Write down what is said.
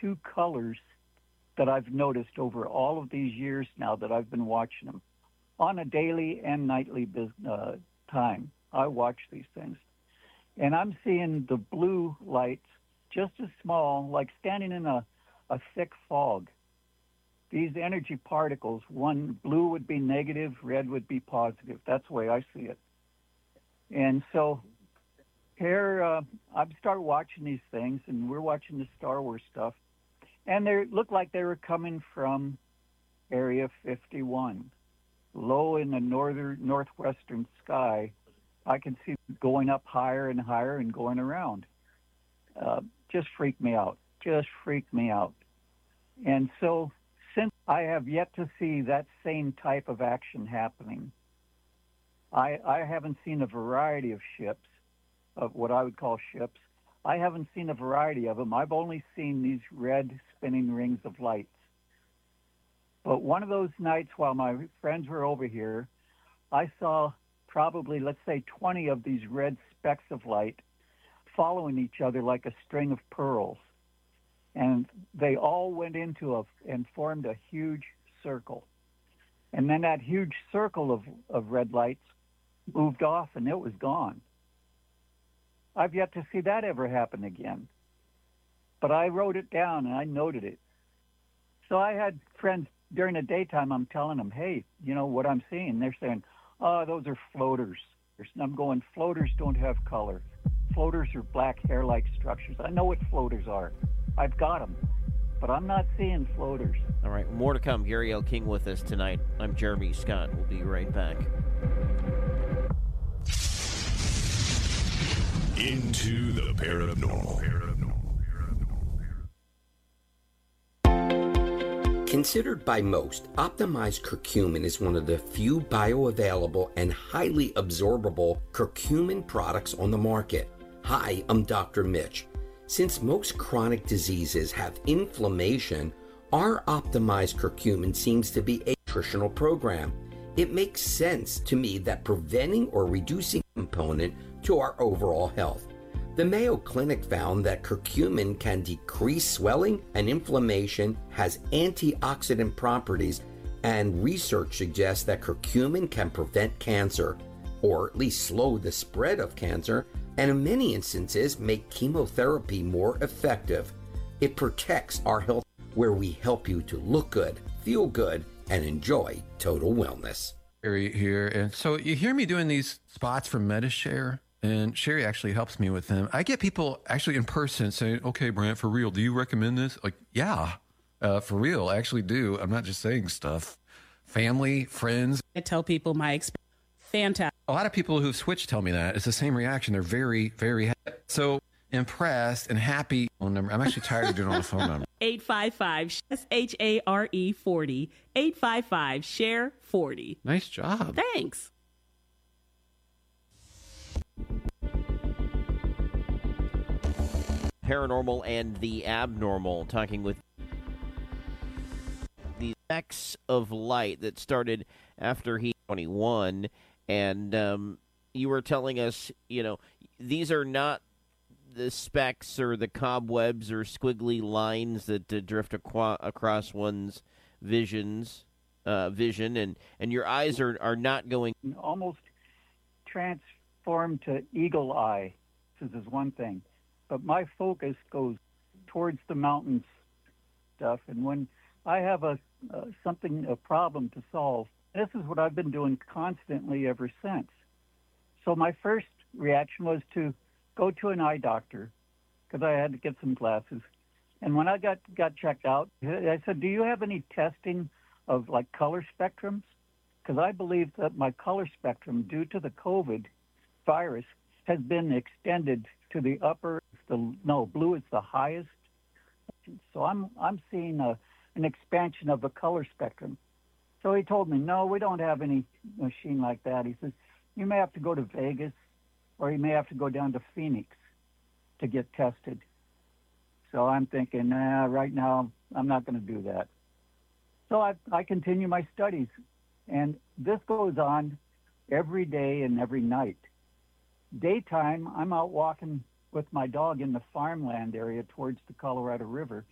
two colors that I've noticed over all of these years now that I've been watching them on a daily and nightly time. I watch these things. And I'm seeing the blue lights just as small, like standing in a thick fog. These energy particles, one blue would be negative, red would be positive. That's the way I see it. And so here I start watching these things, and we're watching the Star Wars stuff, and they looked like they were coming from Area 51. Low in the northwestern sky, I can see going up higher and higher and going around. Just freaked me out. And so since I have yet to see that same type of action happening, I haven't seen a variety of ships, of what I would call ships. I haven't seen a variety of them. I've only seen these red spinning rings of lights. But one of those nights while my friends were over here, I saw probably, let's say, 20 of these red specks of light following each other like a string of pearls. And they all went into and formed a huge circle. And then that huge circle of red lights moved off and it was gone. I've yet to see that ever happen again. But I wrote it down and I noted it. So I had friends during the daytime, I'm telling them, hey, you know what I'm seeing? They're saying, oh, those are floaters. And I'm going, floaters don't have color. Floaters are black hair-like structures. I know what floaters are. I've got them. But I'm not seeing floaters. All right, more to come. Gary L. King with us tonight. I'm Jeremy Scott. We'll be right back. Into the paranormal. Considered by most, optimized curcumin is one of the few bioavailable and highly absorbable curcumin products on the market. Hi, I'm Dr. Mitch. Since most chronic diseases have inflammation, our optimized curcumin seems to be a nutritional program. It makes sense to me that preventing or reducing component to our overall health. The Mayo Clinic found that curcumin can decrease swelling and inflammation, has antioxidant properties, and research suggests that curcumin can prevent cancer, or at least slow the spread of cancer, and in many instances make chemotherapy more effective. It protects our health, where we help you to look good, feel good, and enjoy total wellness. Sherry here. And so you hear me doing these spots for MediShare, and Sherry actually helps me with them. I get people actually in person saying, okay, Brant, for real, do you recommend this? Like, yeah, for real, I actually do. I'm not just saying stuff. Family, friends. I tell people my experience. Fantastic. A lot of people who've switched tell me that. It's the same reaction. They're very, very happy. So impressed and happy. Phone number. I'm actually tired of doing all the phone numbers. 855 SHARE 40. 855 share 40. Nice job. Thanks. Paranormal and the abnormal, talking with the specks of light that started after he 21, and you were telling us, you know, these are not the specks or the cobwebs or squiggly lines that drift across one's vision, and your eyes are not going. Almost transformed to eagle eye. This is one thing. But my focus goes towards the mountains stuff. And when I have a problem to solve, this is what I've been doing constantly ever since. So my first reaction was to go to an eye doctor because I had to get some glasses. And when I got checked out, I said, do you have any testing of like color spectrums? Because I believe that my color spectrum, due to the COVID virus, has been extended to the upper. Blue is the highest. So I'm seeing an expansion of the color spectrum. So he told me, no, we don't have any machine like that. He says, you may have to go to Vegas or you may have to go down to Phoenix to get tested. So I'm thinking, right now I'm not going to do that. So I continue my studies. And this goes on every day and every night. Daytime, I'm out walking with my dog in the farmland area towards the Colorado River,